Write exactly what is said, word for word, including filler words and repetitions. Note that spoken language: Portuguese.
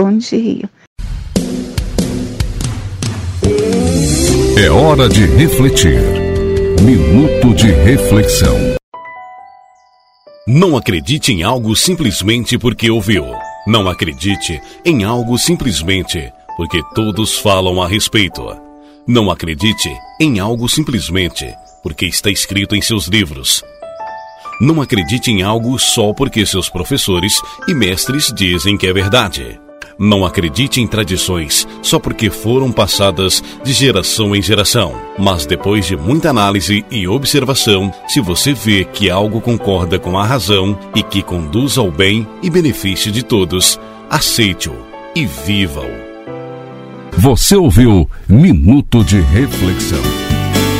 Bom dia. É hora de refletir. Minuto de reflexão. Não acredite em algo simplesmente porque ouviu. Não acredite em algo simplesmente porque todos falam a respeito. Não acredite em algo simplesmente porque está escrito em seus livros. Não acredite em algo só porque seus professores e mestres dizem que é verdade. Não acredite em tradições só porque foram passadas de geração em geração. Mas depois de muita análise e observação, se você vê que algo concorda com a razão e que conduz ao bem e benefício de todos, aceite-o e viva-o. Você ouviu Minuto de Reflexão.